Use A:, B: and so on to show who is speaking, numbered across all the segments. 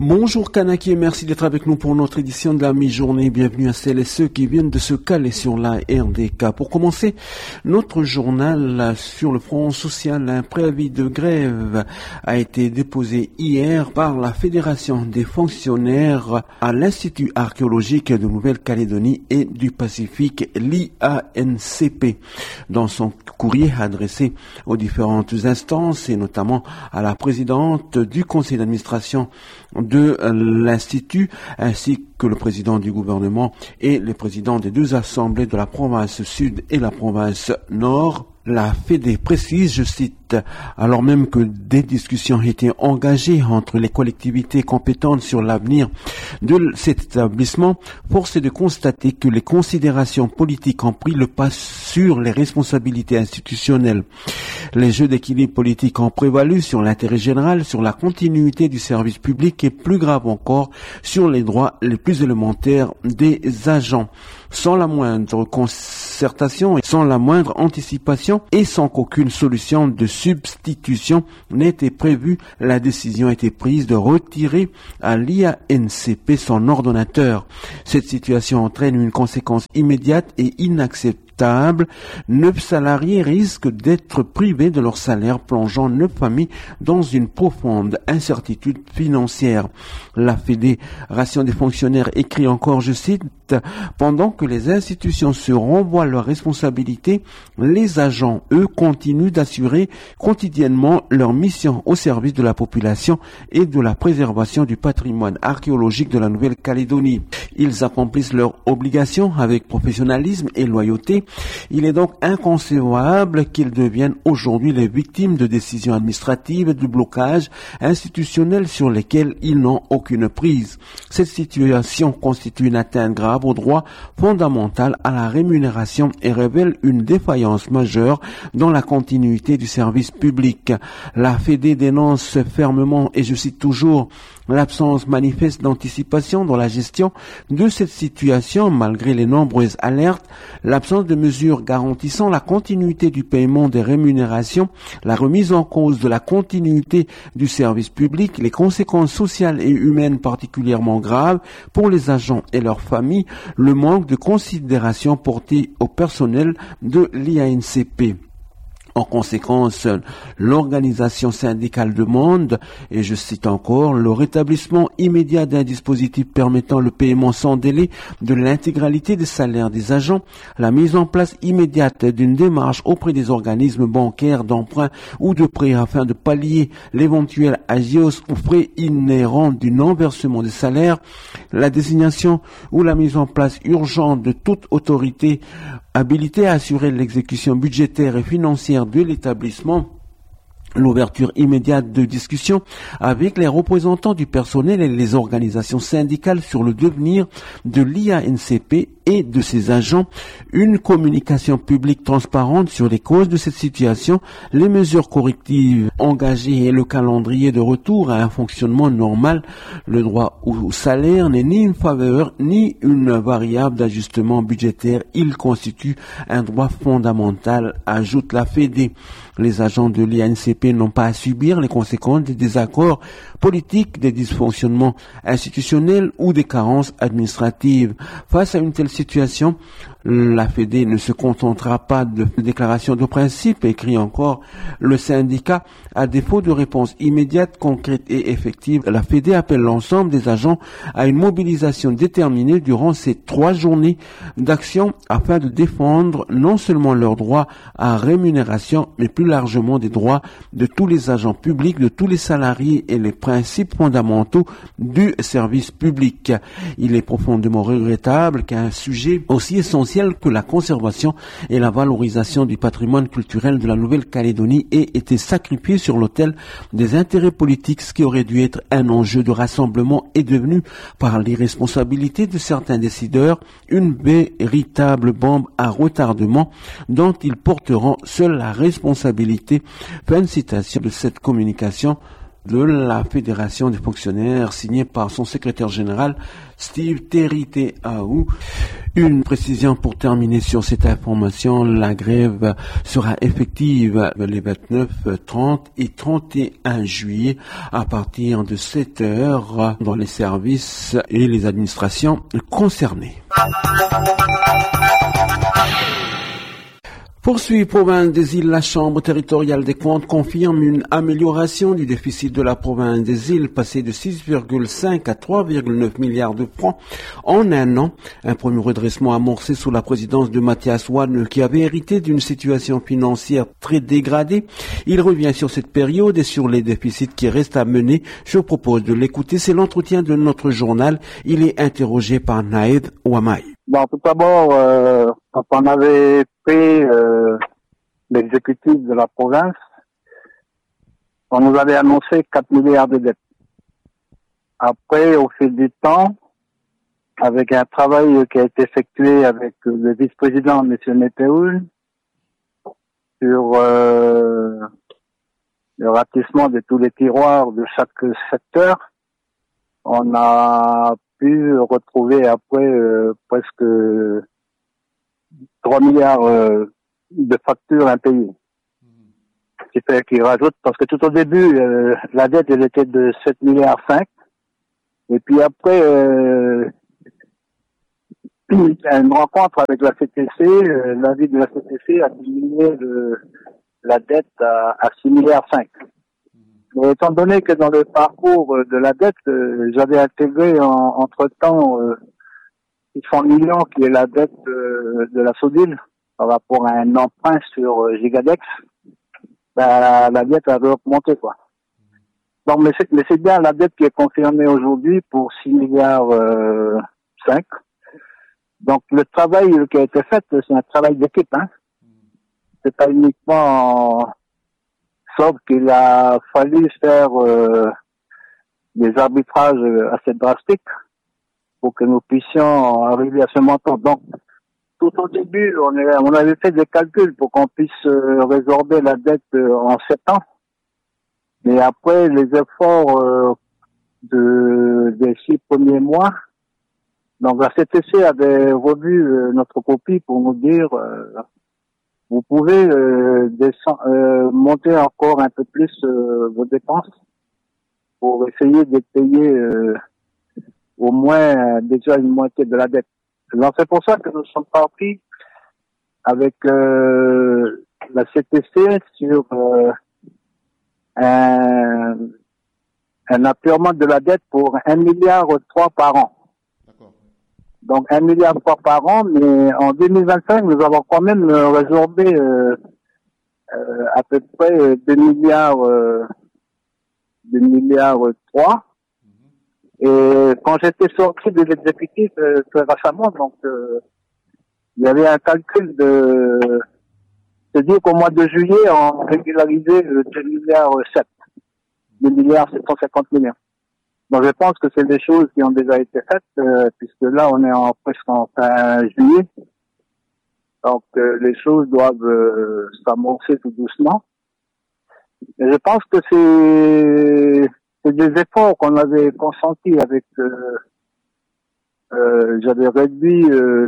A: Bonjour Kanaki et merci d'être avec nous pour notre édition de la mi-journée. Bienvenue à celles et ceux qui viennent de se caler sur la RDK. Pour commencer, notre journal sur le front social, un préavis de grève a été déposé hier par la Fédération des fonctionnaires à l'Institut archéologique de Nouvelle-Calédonie et du Pacifique, l'IANCP. Dans son courrier adressé aux différentes instances et notamment à la présidente du conseil d'administration de l'Institut, ainsi que le président du gouvernement et les présidents des deux assemblées de la province sud et la province nord. La Fédé précise, je cite, alors même que des discussions étaient engagées entre les collectivités compétentes sur l'avenir de cet établissement, force est de constater que les considérations politiques ont pris le pas sur les responsabilités institutionnelles. Les jeux d'équilibre politique ont prévalu sur l'intérêt général, sur la continuité du service public et plus grave encore, sur les droits les plus élémentaires des agents. Sans la moindre concertation et sans la moindre anticipation et sans qu'aucune solution de substitution n'ait été prévue, la décision a été prise de retirer à l'IANCP son ordonnateur. Cette situation entraîne une conséquence immédiate et inacceptable. 9 salariés risquent d'être privés de leur salaire, plongeant 9 familles dans une profonde incertitude financière. La Fédération des fonctionnaires écrit encore, je cite, « Pendant que les institutions se renvoient leurs responsabilités, les agents, eux, continuent d'assurer quotidiennement leur mission au service de la population et de la préservation du patrimoine archéologique de la Nouvelle-Calédonie. Ils accomplissent leurs obligations avec professionnalisme et loyauté. Il est donc inconcevable qu'ils deviennent aujourd'hui les victimes de décisions administratives et de blocages institutionnels sur lesquels ils n'ont aucune prise. Cette situation constitue une atteinte grave au droit fondamental à la rémunération et révèle une défaillance majeure dans la continuité du service public. La Fédé dénonce fermement, et je cite toujours, l'absence manifeste d'anticipation dans la gestion de cette situation malgré les nombreuses alertes, l'absence de mesures garantissant la continuité du paiement des rémunérations, la remise en cause de la continuité du service public, les conséquences sociales et humaines particulièrement graves pour les agents et leurs familles, le manque de considération porté au personnel de l'IANCP. En conséquence, l'organisation syndicale demande, et je cite encore, le rétablissement immédiat d'un dispositif permettant le paiement sans délai de l'intégralité des salaires des agents, la mise en place immédiate d'une démarche auprès des organismes bancaires d'emprunt ou de prêt afin de pallier l'éventuel agios ou frais inhérents du non-versement des salaires, la désignation ou la mise en place urgente de toute autorité habilité à assurer l'exécution budgétaire et financière de l'établissement, l'ouverture immédiate de discussions avec les représentants du personnel et les organisations syndicales sur le devenir de l'IANCP et de ses agents, une communication publique transparente sur les causes de cette situation, les mesures correctives engagées et le calendrier de retour à un fonctionnement normal. Le droit au salaire n'est ni une faveur ni une variable d'ajustement budgétaire. Il constitue un droit fondamental, ajoute la Fédé. Les agents de l'IANCP n'ont pas à subir les conséquences des désaccords politiques, des dysfonctionnements institutionnels ou des carences administratives. Face à une telle situation, la Fédé ne se contentera pas de déclarations de principe, écrit encore le syndicat. À défaut de réponse immédiate, concrète et effective, la Fédé appelle l'ensemble des agents à une mobilisation déterminée durant ces 3 journées d'action afin de défendre non seulement leurs droits à rémunération, mais plus largement des droits de tous les agents publics, de tous les salariés et les principes fondamentaux du service public. Il est profondément regrettable qu'un sujet aussi essentiel que la conservation et la valorisation du patrimoine culturel de la Nouvelle-Calédonie ait été sacrifié sur l'autel des intérêts politiques. Ce qui aurait dû être un enjeu de rassemblement est devenu, par l'irresponsabilité de certains décideurs, une véritable bombe à retardement dont ils porteront seuls la responsabilité. Fin de citation de cette communication de la Fédération des fonctionnaires signée par son secrétaire général Steve Terité-Aou. Une précision pour terminer sur cette information, la grève sera effective les 29, 30 et 31 juillet à partir de 7 heures dans les services et les administrations concernées. Poursuit province des îles, la Chambre territoriale des comptes confirme une amélioration du déficit de la province des îles, passé de 6,5 à 3,9 milliards de francs en un an. Un premier redressement amorcé sous la présidence de Mathias Wan, qui avait hérité d'une situation financière très dégradée. Il revient sur cette période et sur les déficits qui restent à mener. Je vous propose de l'écouter. C'est l'entretien de notre journal. Il est interrogé par Naïd Ouamay.
B: Bon, tout d'abord, quand on avait pris l'exécutif de la province, on nous avait annoncé 4 milliards de dettes. Après, au fil du temps, avec un travail qui a été effectué avec le vice-président, M. Nepeoul, sur le ratissement de tous les tiroirs de chaque secteur, on a pu retrouver après presque 3 milliards de factures impayées. Ce qui fait qu'il rajoute, parce que tout au début, la dette, elle était de 7 milliards 5. Et puis après, une rencontre avec la CTC, l'avis de la CTC a diminué la dette à 6 milliards 5. Mais étant donné que dans le parcours de la dette, j'avais intégré entre-temps 600 millions qui est la dette de la Sodil par rapport à un emprunt sur Gigadex, la dette avait augmenté, quoi. Donc, mais c'est bien la dette qui est confirmée aujourd'hui pour 6 milliards 5. Donc, le travail qui a été fait, c'est un travail d'équipe, hein. C'est pas uniquement sauf qu'il a fallu faire des arbitrages assez drastiques pour que nous puissions arriver à ce montant. Donc, tout au début, on avait fait des calculs pour qu'on puisse résorber la dette en 7 ans. Mais après, les efforts des 6 premiers mois, donc la CTC avait revu notre copie pour nous dire vous pouvez monter encore un peu plus vos dépenses pour essayer de payer au moins déjà une moitié de la dette. Donc c'est pour ça que nous sommes partis avec la CTC sur un apurement de la dette pour 1,3 milliard par an. Donc 1,3 milliard par an, mais en 2025, nous avons quand même résorbé à peu près 2 milliards 3. Et quand j'étais sorti de l'exécutif très récemment, donc il y avait un calcul de dire qu'au mois de juillet, on régularisait 2 milliards 7, 2 milliards 750 millions. Donc je pense que c'est des choses qui ont déjà été faites, puisque là on est presque en fin juillet. Donc les choses doivent s'amorcer tout doucement. Et je pense que c'est des efforts qu'on avait consentis avec j'avais réduit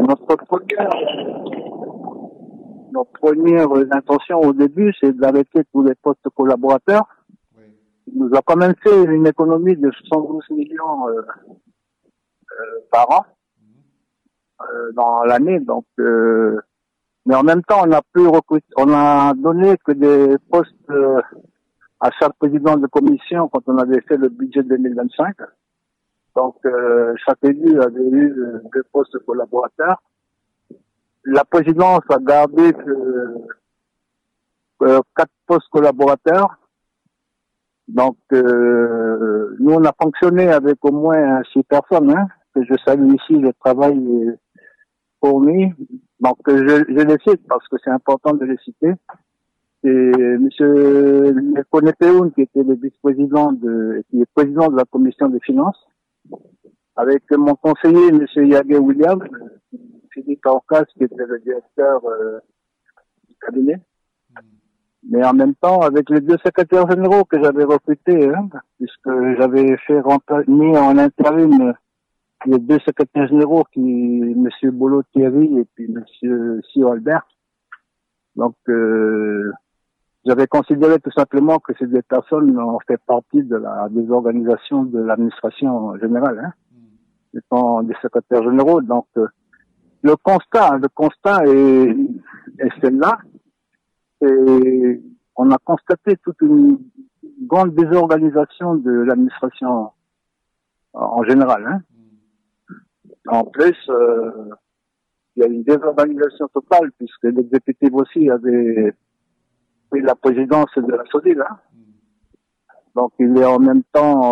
B: notre première intention au début, c'est d'arrêter tous les postes collaborateurs. Il nous a quand même fait une économie de 72 millions par an dans l'année. Donc, mais en même temps, on a pu recruter, on a donné que des postes à chaque président de commission quand on avait fait le budget 2025. Donc, chaque élu avait eu 2 postes collaborateurs. La présidence a gardé 4 postes collaborateurs. Donc, nous, on a fonctionné avec au moins 6 personnes, hein, que je salue ici le travail fourni. Donc, je les cite parce que c'est important de les citer. C'est monsieur Nepeoul, qui était le vice-président qui est président de la commission des finances, avec mon conseiller, monsieur Yagé William, Philippe Orcas, qui était le directeur du cabinet. Mais en même temps, avec les 2 secrétaires généraux que j'avais recrutés, hein, puisque j'avais fait mis en intérim les deux secrétaires généraux M. Bolo Thierry et puis M. Sio Albert. Donc, j'avais considéré tout simplement que ces deux personnes ont fait partie de la désorganisation de l'administration générale, hein, étant des secrétaires généraux. Donc, le constat est celle-là. Et on a constaté toute une grande désorganisation de l'administration en général, hein. En plus, il y a une désorganisation totale puisque l'exécutif aussi avait pris la présidence de la SODIL, hein. Donc il est en même temps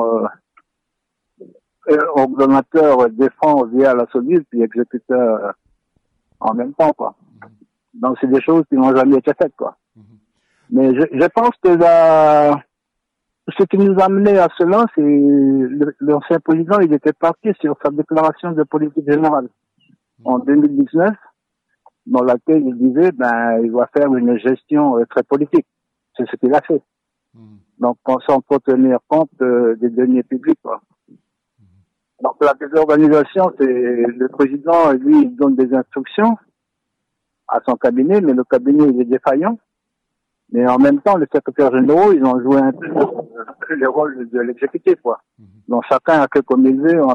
B: ordonnateur défend via la SODIL puis exécuteur en même temps, quoi. Donc c'est des choses qui n'ont jamais été faites, quoi. Mais je pense que ce qui nous a amené à cela, c'est l'ancien président, il était parti sur sa déclaration de politique générale en 2019, dans laquelle il disait, il va faire une gestion très politique. C'est ce qu'il a fait. Donc, sans tenir compte des deniers publics, quoi. Donc, la désorganisation, c'est le président, lui, il donne des instructions à son cabinet, mais le cabinet, il est défaillant. Mais en même temps, les secrétaires généraux, ils ont joué un peu le rôle de l'exécutif, quoi. Donc chacun a fait comme il veut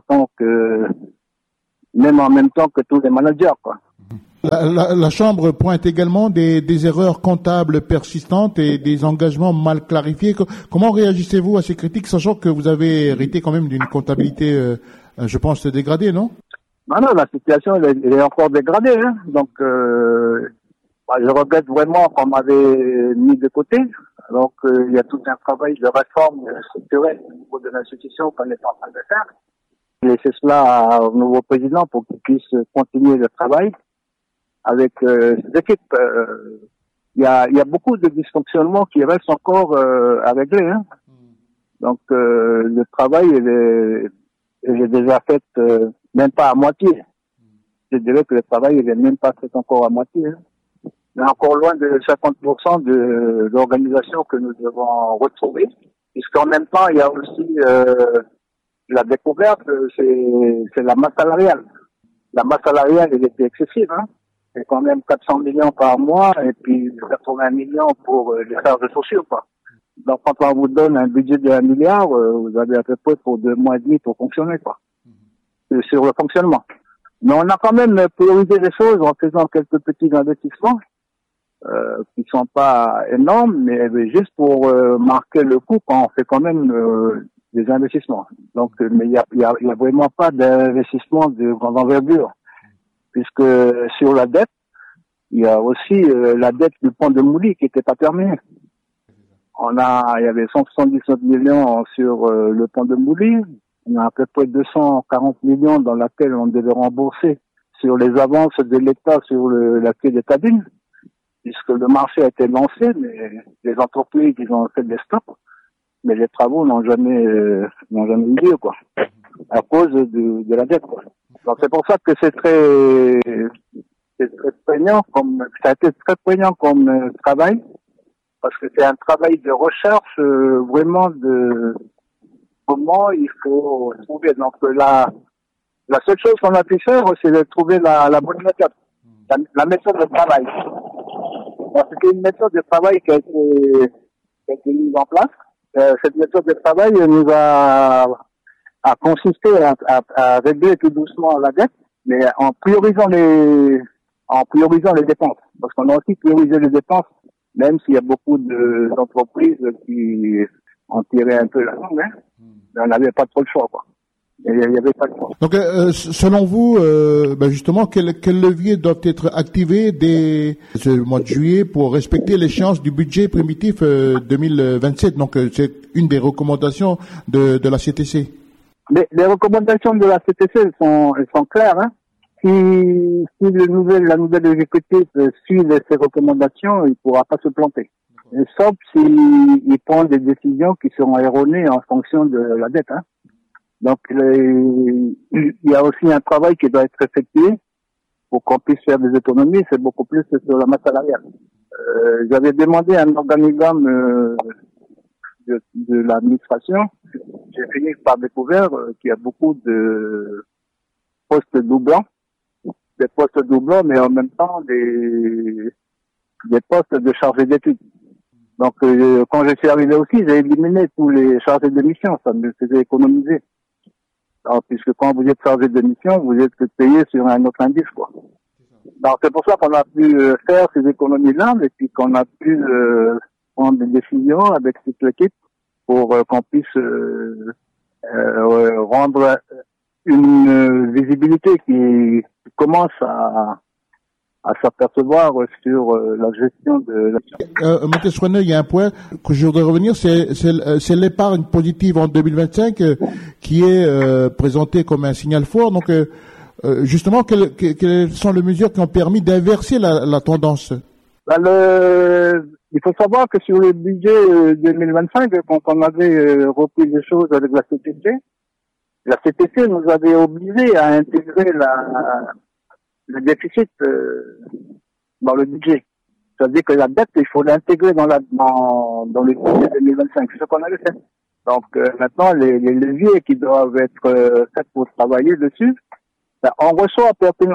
B: même en même temps que tous les managers, quoi.
C: La Chambre pointe également des erreurs comptables persistantes et des engagements mal clarifiés. Comment réagissez-vous à ces critiques, sachant que vous avez hérité quand même d'une comptabilité, je pense, dégradée, non?
B: Non, la situation, elle est encore dégradée, hein. Donc, je regrette vraiment qu'on m'avait mis de côté. Donc, il y a tout un travail de réforme structurelle au niveau de l'institution qu'on est en train de faire. Laisser cela au nouveau président pour qu'il puisse continuer le travail avec ses équipes. Il y a beaucoup de dysfonctionnements qui restent encore à régler, hein. Donc, le travail, il est déjà fait même pas à moitié. Je dirais que le travail, il est même pas fait encore à moitié, hein. Mais encore loin de 50% de l'organisation que nous devons retrouver, puisqu'en même temps, il y a aussi la découverte, c'est la masse salariale. La masse salariale, elle était excessive, hein. C'est quand même 400 millions par mois et puis 80 millions pour les charges sociaux, quoi. Donc, quand on vous donne un budget de 1 milliard, vous avez à peu près pour 2 mois et demi pour fonctionner, quoi. Sur le fonctionnement. Mais on a quand même priorisé les choses en faisant quelques petits investissements qui sont pas énormes, mais juste pour marquer le coup quand on fait quand même des investissements. Donc, mais il y a vraiment pas d'investissement de grande envergure, puisque sur la dette, il y a aussi la dette du pont de Mouli qui n'était pas terminée. Il y avait 179 millions sur le pont de Mouli. On a à peu près 240 millions dans laquelle on devait rembourser sur les avances de l'État sur la quai des cabines, puisque le marché a été lancé, mais les entreprises, ils ont fait des stocks, mais les travaux n'ont jamais eu lieu, quoi, à cause de la dette, quoi. Donc c'est pour ça que c'est très prégnant ça a été très prégnant comme travail, parce que c'est un travail de recherche, vraiment de comment il faut trouver. Donc la seule chose qu'on a pu faire, c'est de trouver la bonne méthode, la méthode de travail. Donc, c'était une méthode de travail qui a été mise en place. Cette méthode de travail nous a consisté à régler tout doucement la dette, mais en priorisant les dépenses. Parce qu'on a aussi priorisé les dépenses, même s'il y a beaucoup d'entreprises qui ont tiré un peu la langue, hein. Mais on n'avait pas trop le choix, quoi. Il n'y avait pas de choix.
C: Donc, selon vous, justement, quels leviers doivent être activés dès ce mois de juillet pour respecter l'échéance du budget primitif 2027? Donc, c'est une des recommandations de la CTC.
B: Les recommandations de la CTC, elles sont claires, hein. Si la nouvelle exécutive suit ces recommandations, il ne pourra pas se planter. Et sauf s'il prend des décisions qui seront erronées en fonction de la dette, hein. Donc, il y a aussi un travail qui doit être effectué pour qu'on puisse faire des économies, c'est beaucoup plus sur la masse salariale. J'avais demandé un organigramme de l'administration. J'ai fini par découvrir qu'il y a beaucoup postes doublants, mais en même temps des postes de chargés d'études. Donc, quand je suis arrivé aussi, j'ai éliminé tous les chargés de mission. Ça me faisait économiser. Alors, puisque quand vous êtes chargé de mission, vous êtes payé sur un autre indice, quoi. Donc, c'est pour ça qu'on a pu faire ces économies-là, et puis qu'on a pu prendre des décisions avec toute l'équipe pour qu'on puisse rendre une visibilité qui commence à s'apercevoir sur la gestion de la...
C: Mathias Soineux, il y a un point que je voudrais revenir, c'est l'épargne positive en 2025 qui est présentée comme un signal fort. Donc, justement, quelles sont les mesures qui ont permis d'inverser la tendance?
B: Il faut savoir que sur le budget 2025, quand on avait repris les choses avec la CTC nous avait obligés à intégrer le déficit dans le budget. C'est-à-dire que la dette, il faut l'intégrer dans le budget 2025. C'est ce qu'on avait fait. Donc maintenant, les leviers qui doivent être faits pour travailler dessus, on reçoit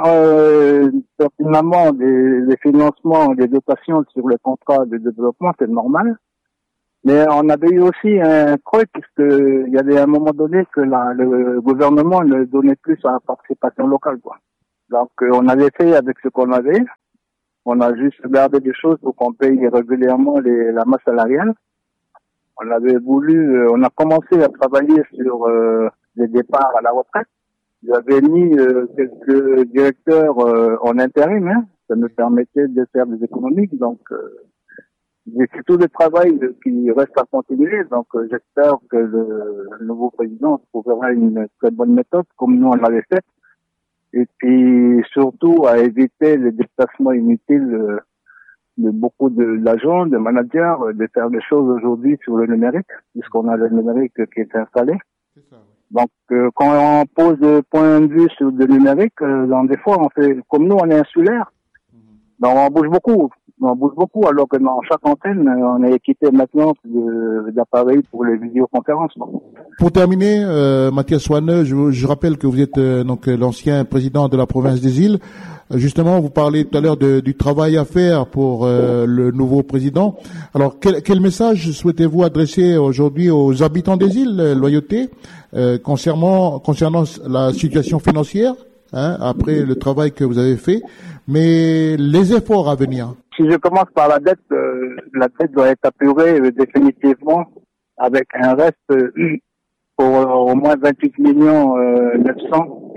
B: pertinemment des financements, des dotations sur le contrat de développement, c'est normal. Mais on avait eu aussi un creux puisqu'il y avait à un moment donné que le gouvernement ne donnait plus sa participation locale, quoi. Donc, on avait fait avec ce qu'on avait. On a juste gardé des choses pour qu'on paye régulièrement la masse salariale. On a commencé à travailler sur les départs à la retraite. J'avais mis quelques directeurs en intérim, hein. Ça me permettait de faire des économies. Donc, c'est tout le travail qui reste à continuer. Donc, j'espère que le nouveau président trouvera une très bonne méthode, comme nous on l'avait fait. Et puis, surtout, à éviter les déplacements inutiles de beaucoup d'agents, de managers, de faire des choses aujourd'hui sur le numérique, puisqu'on a le numérique qui est installé. C'est ça, oui. Donc, quand on pose des points de vue sur le numérique, des fois, on fait, comme nous, on est insulaire, donc on bouge beaucoup. Alors que dans chaque antenne, on est équipé maintenant d'appareils pour les vidéoconférences.
C: Pour terminer, Mathias Soineux, je rappelle que vous êtes donc l'ancien président de la province des Îles. Justement, vous parlez tout à l'heure du travail à faire pour le nouveau président. Alors, quel message souhaitez-vous adresser aujourd'hui aux habitants des îles Loyauté concernant la situation financière, après le travail que vous avez fait, mais les efforts à venir?
B: Si je commence par la dette doit être apurée définitivement avec un reste pour au moins 28 millions 900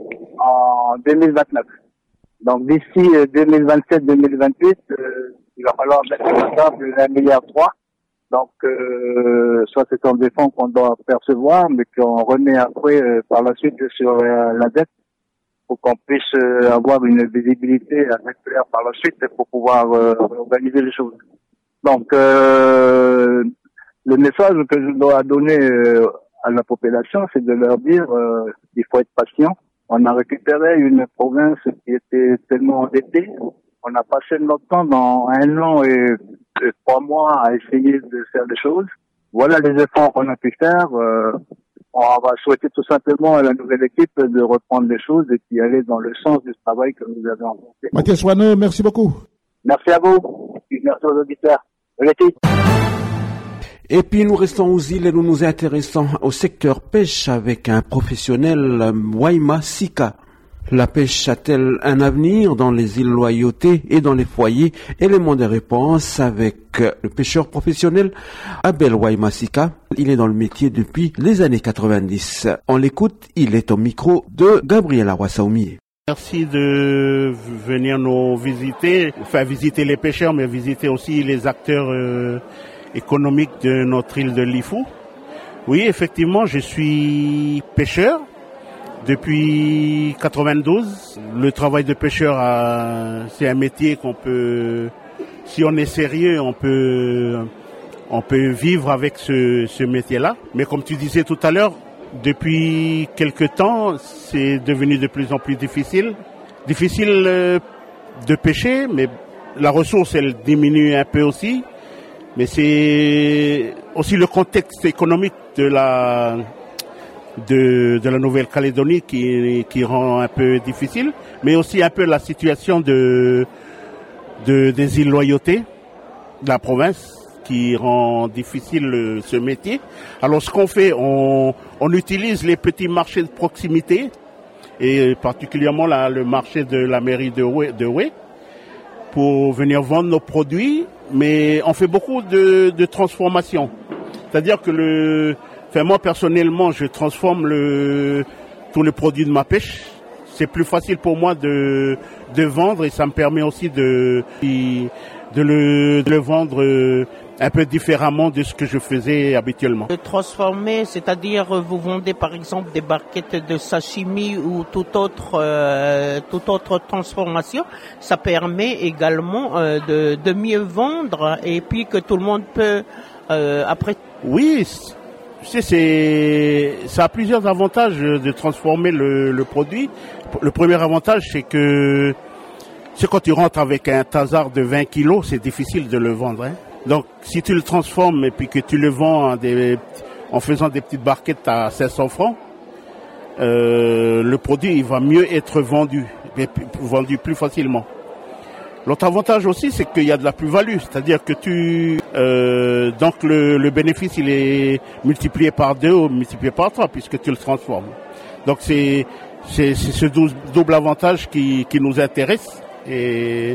B: en 2029. Donc d'ici 2027-2028, il va falloir mettre sur la table 1,3 milliard. Donc soit c'est un des fonds qu'on doit percevoir, mais qu'on remet après par la suite sur la dette, pour qu'on puisse avoir une visibilité assez claire par la suite pour pouvoir organiser les choses. Donc, le message que je dois donner à la population, c'est de leur dire il faut être patient. On a récupéré une province qui était tellement endettée. On a passé notre temps dans 1 an et 3 mois à essayer de faire des choses. Voilà les efforts qu'on a pu faire. On va souhaiter tout simplement à la nouvelle équipe de reprendre les choses et puis aller dans le sens du travail que nous avons rencontré.
C: Mathias Soineux, merci beaucoup.
B: Merci à vous. Merci aux auditeurs.
A: Et puis nous restons aux îles et nous nous intéressons au secteur pêche avec un professionnel, Waima Sika. La pêche a-t-elle un avenir dans les îles Loyauté et dans les foyers? Élément de réponse avec le pêcheur professionnel Abel Waima Sika. Il est dans le métier depuis les années 90. On l'écoute, il est au micro de Gabriel Awasaoumi.
D: Merci de venir nous visiter, visiter les pêcheurs, mais visiter aussi les acteurs économiques de notre île de Lifou. Oui, effectivement, je suis pêcheur depuis 92. Le travail de pêcheur, c'est un métier qu'on peut, si on est sérieux, on peut vivre avec ce métier-là. Mais comme tu disais tout à l'heure, depuis quelque temps, c'est devenu de plus en plus difficile. Difficile de pêcher, mais la ressource, elle diminue un peu aussi. Mais c'est aussi le contexte économique de de la Nouvelle-Calédonie qui rend un peu difficile, mais aussi un peu la situation des îles Loyauté de la province qui rend difficile ce métier. Alors ce qu'on fait, on utilise les petits marchés de proximité et particulièrement le marché de la mairie de Oué pour venir vendre nos produits, mais on fait beaucoup de transformation. C'est-à-dire que moi personnellement, je transforme tous les produits de ma pêche. C'est plus facile pour moi de vendre et ça me permet aussi de le vendre un peu différemment de ce que je faisais habituellement.
E: De transformer, c'est-à-dire vous vendez par exemple des barquettes de sashimi ou toute autre transformation, ça permet également de mieux vendre et puis que tout le monde peut après.
D: Oui, ça a plusieurs avantages de transformer le produit. Le premier avantage, c'est quand tu rentres avec un tasard de 20 kilos, c'est difficile de le vendre. Hein. Donc, si tu le transformes et puis que tu le vends en faisant des petites barquettes à 500 francs, le produit il va mieux être vendu plus facilement. L'autre avantage aussi, c'est qu'il y a de la plus-value, c'est-à-dire que donc le bénéfice il est multiplié par 2 ou multiplié par 3 puisque tu le transformes. Donc c'est ce double avantage qui nous intéresse et